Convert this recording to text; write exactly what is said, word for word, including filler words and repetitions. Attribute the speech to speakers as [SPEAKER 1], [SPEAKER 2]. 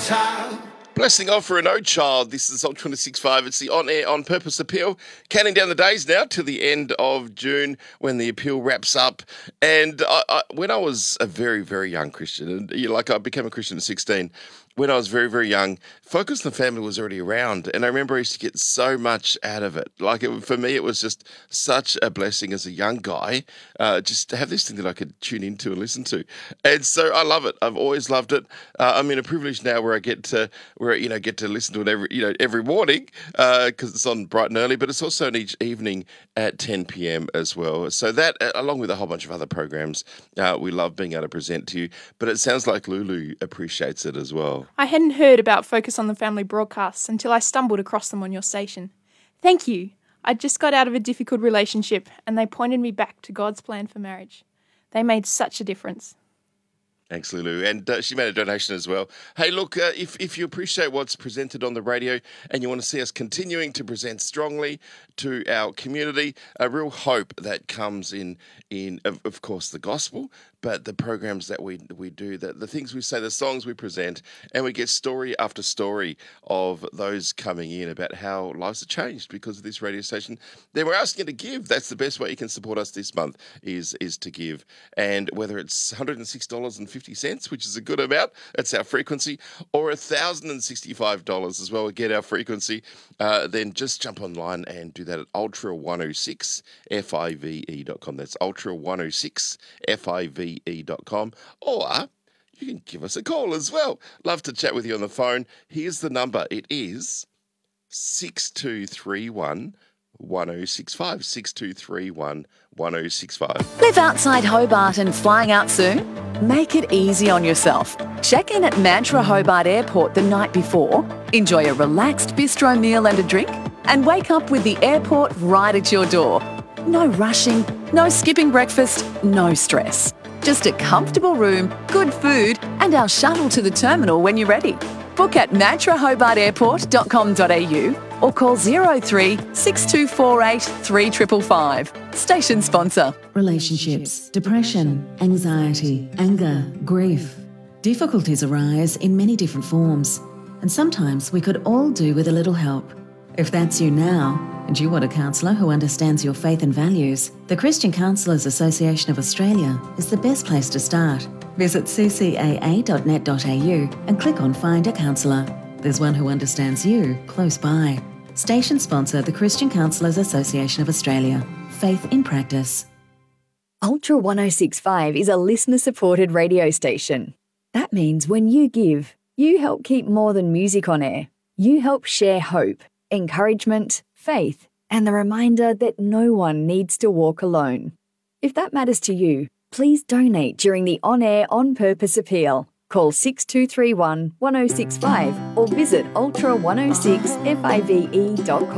[SPEAKER 1] child.
[SPEAKER 2] Blessing off for a no child. This is Ultra twenty-six point five. It's the On Air On Purpose appeal. Counting down the days now till the end of June when the appeal wraps up. And I, I, when I was a very, very young Christian, and you know, like I became a Christian at sixteen, when I was very, very young, Focus on the Family was already around. And I remember I used to get so much out of it. Like it, for me, it was just such a blessing as a young guy, uh, just to have this thing that I could tune into and listen to. And so I love it. I've always loved it. Uh, I'm in a privilege now where I get to, where you know, get to listen to it every, you know, every morning because uh, it's on bright and early, but it's also on each evening at ten p.m. as well. So that, uh, along with a whole bunch of other programs, uh, we love being able to present to you. But it sounds like Lulu appreciates it as well.
[SPEAKER 3] I hadn't heard about Focus on the Family broadcasts until I stumbled across them on your station. Thank you. I just got out of a difficult relationship and they pointed me back to God's plan for marriage. They made such a difference.
[SPEAKER 2] Thanks, Lulu. And uh, she made a donation as well. Hey, look, uh, if, if you appreciate what's presented on the radio and you want to see us continuing to present strongly to our community, a real hope that comes in, in of, of course, the gospel, but the programs that we we do, the, the things we say, the songs we present, and we get story after story of those coming in about how lives have changed because of this radio station, then we're asking you to give. That's the best way you can support us this month is, is to give. And whether it's one hundred six dollars and fifty cents, which is a good amount, that's our frequency, or one thousand sixty-five dollars as well, we get our frequency, uh, then just jump online and do that at ultra one oh six F I V E dot com. That's ultra one oh six F I V E dot com, or you can give us a call as well. Love to chat with you on the phone. Here's the number. It is six two three one, one oh six five, six two three one, one oh six five.
[SPEAKER 4] Live outside Hobart and flying out soon? Make it easy on yourself. Check in at Mantra Hobart Airport the night before, enjoy a relaxed bistro meal and a drink, and wake up with the airport right at your door. No rushing, no skipping breakfast, no stress. Just a comfortable room, good food, and our shuttle to the terminal when you're ready. Book at mantra hobart airport dot com dot a u or call zero three six two four eight three five five five. Station sponsor.
[SPEAKER 5] Relationships, depression, anxiety, anger, grief. Difficulties arise in many different forms, and sometimes we could all do with a little help. If that's you now, and you want a counsellor who understands your faith and values, the Christian Counsellors Association of Australia is the best place to start. Visit c c a a dot net dot a u and click on Find a Counsellor. There's one who understands you close by. Station sponsor, the Christian Counsellors Association of Australia. Faith in practice.
[SPEAKER 6] Ultra one oh six point five is a listener-supported radio station. That means when you give, you help keep more than music on air. You help share hope, encouragement, faith, and the reminder that no one needs to walk alone. If that matters to you, please donate during the On Air On Purpose appeal. Call six two three one, one oh six five or visit ultra one oh six F I V E dot com.